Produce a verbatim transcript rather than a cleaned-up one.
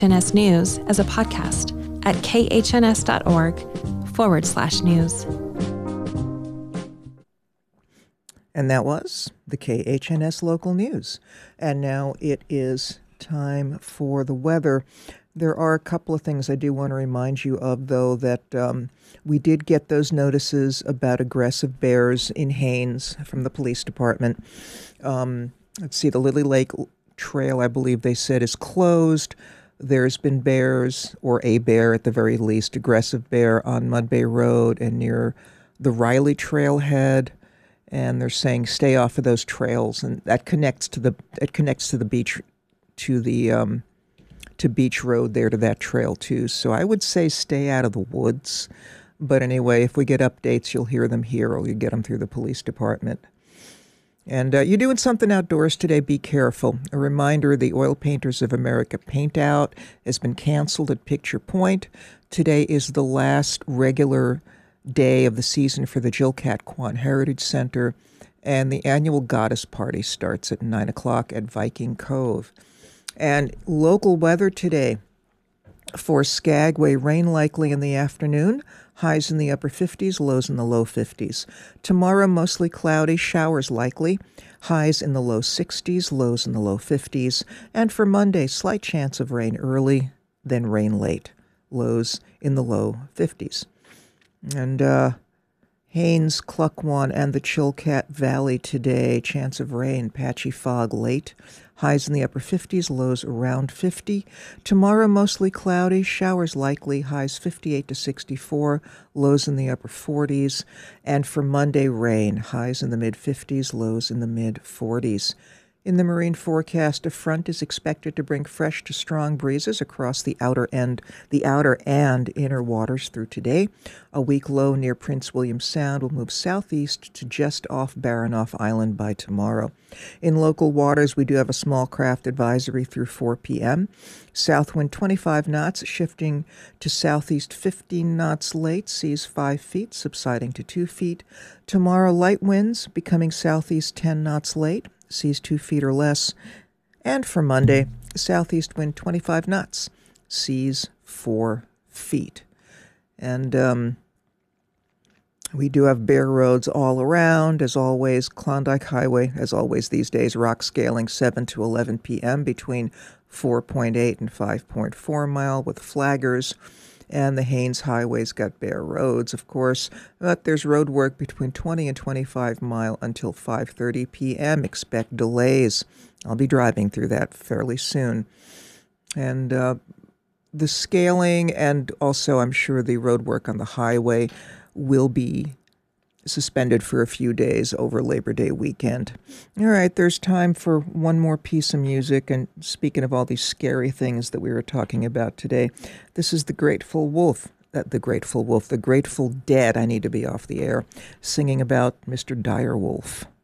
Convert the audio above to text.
H N S News as a podcast at khns.org forward slash news. And that was the K H N S Local News. And now it is time for the weather. There are a couple of things I do want to remind you of, though, that um, we did get those notices about aggressive bears in Haines from the police department. Um, let's see, the Lily Lake Trail, I believe they said, is closed. There's been bears, or a bear at the very least, aggressive bear on Mud Bay Road and near the Riley Trailhead. And they're saying stay off of those trails, and that connects to the it connects to the beach, to the um, to Beach Road there to that trail too. So I would say stay out of the woods. But anyway, if we get updates, you'll hear them here, or you get them through the police department. And uh, you're doing something outdoors today, be careful. A reminder: the Oil Painters of America Paint Out has been canceled at Picture Point. Today is the last regular day of the season for the Jill Cat Kwan Heritage Center, and the annual Goddess Party starts at nine o'clock at Viking Cove. And local weather today for Skagway: rain likely in the afternoon, highs in the upper fifties, lows in the low fifties. Tomorrow, mostly cloudy, showers likely, highs in the low sixties, lows in the low fifties. And for Monday, slight chance of rain early, then rain late, lows in the low fifties. And uh, Haines, Cluckwan, and the Chilkat Valley today, chance of rain, patchy fog late, highs in the upper fifties, lows around fifty. Tomorrow, mostly cloudy, showers likely, highs fifty-eight to sixty-four, lows in the upper forties. And for Monday, rain, highs in the mid-fifties, lows in the mid-forties. In the marine forecast, a front is expected to bring fresh to strong breezes across the outer end, the outer and inner waters through today. A weak low near Prince William Sound will move southeast to just off Baranof Island by tomorrow. In local waters, we do have a small craft advisory through four p.m. South wind twenty-five knots, shifting to southeast fifteen knots late, seas five feet, subsiding to two feet. Tomorrow, light winds becoming southeast ten knots late, seas two feet or less. And for Monday, southeast wind twenty-five knots, seas four feet. And um, we do have bare roads all around, as always. Klondike Highway, as always these days, rock scaling seven to eleven p.m. between four point eight and five point four mile with flaggers. And the Haines Highway's got bare roads, of course, but there's road work between twenty and twenty-five mile until five thirty p.m. Expect delays. I'll be driving through that fairly soon. And uh, the scaling and also, I'm sure, the road work on the highway will be suspended for a few days over Labor Day weekend. All right, there's time for one more piece of music. And speaking of all these scary things that we were talking about today, this is the Grateful Wolf, uh, the Grateful Wolf, the Grateful Dead, I need to be off the air, singing about Mister Dire Wolf.